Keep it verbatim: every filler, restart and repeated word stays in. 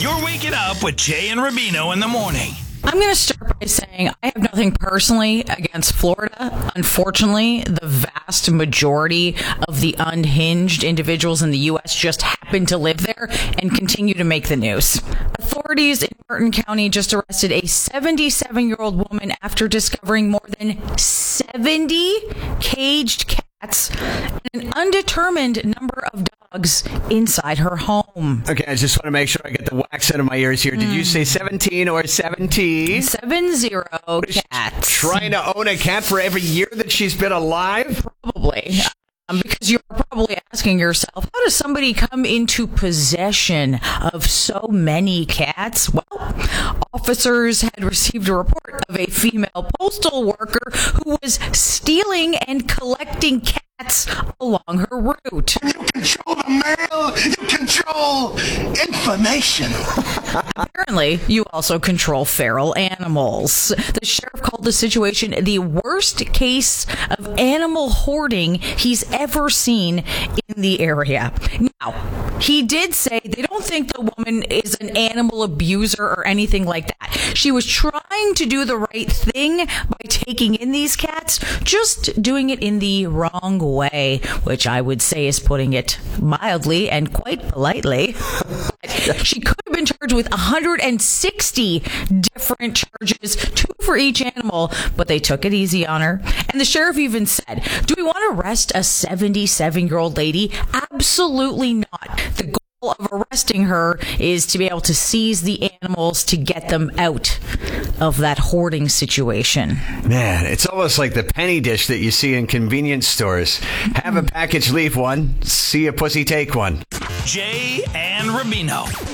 You're waking up with Jay and Rubino in the morning. I'm going to start by saying I have nothing personally against Florida. Unfortunately, the vast majority of the unhinged individuals in the U S just happen to live there and continue to make the news. Authorities in Martin County just arrested a seventy-seven-year-old woman after discovering more than seventy caged cats and an undetermined number of dogs inside her home. Okay, I just want to make sure I get the wax out of my ears here. Did mm. you say seventeen or seventy? Seven zero cats. Trying to own a cat for every year that she's been alive? Probably. Um, because you're probably asking yourself, how does somebody come into possession of so many cats? Well, officers had received a report of a female postal worker who was stealing and collecting cats along her route. You control the mail. You control information. Apparently, you also control feral animals. The sheriff called the situation the worst case of animal hoarding he's ever seen in the area. Now, he did say they don't think the woman is an animal abuser or anything like that. She was trying to do the right thing by taking in these cats, just doing it in the wrong way, which I would say is putting it mildly and quite politely. She could have been charged with one hundred sixty different charges, two for each animal, but they took it easy on her. And the sheriff even said, do we want to arrest a seventy-seven-year-old lady? Absolutely not. The goal of arresting her is to be able to seize the animals to get them out of that hoarding situation. Man, it's almost like the penny dish that you see in convenience stores. Have a package, leave one. See a pussy, take one. Jay and Rubino.